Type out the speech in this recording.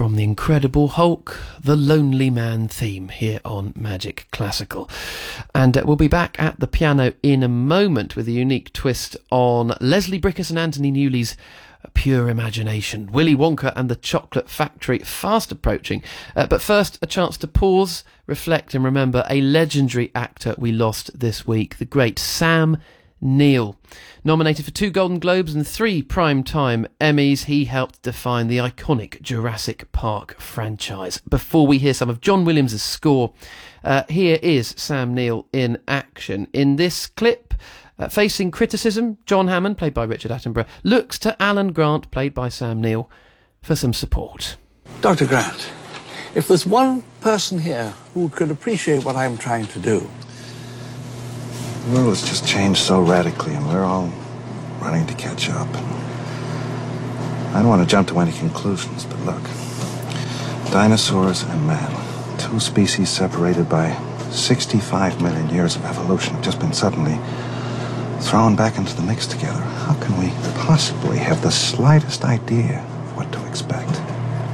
from The Incredible Hulk, the Lonely Man theme here on Magic Classical. And we'll be back at the piano in a moment with a unique twist on Leslie Bricusse and Anthony Newley's Pure Imagination, Willy Wonka and the Chocolate Factory, fast approaching. But first, a chance to pause, reflect and remember a legendary actor we lost this week, the great Sam Neill. Nominated for 2 Golden Globes and 3 Primetime Emmys, he helped define the iconic Jurassic Park franchise. Before we hear some of John Williams' score, here is Sam Neill in action. In this clip, facing criticism, John Hammond, played by Richard Attenborough, looks to Alan Grant, played by Sam Neill, for some support. Dr. Grant, if there's one person here who could appreciate what I'm trying to do. The world has just changed so radically, and we're all running to catch up. I don't want to jump to any conclusions, but look. Dinosaurs and man, 2 species separated by 65 million years of evolution, have just been suddenly thrown back into the mix together. How can we possibly have the slightest idea of what to expect?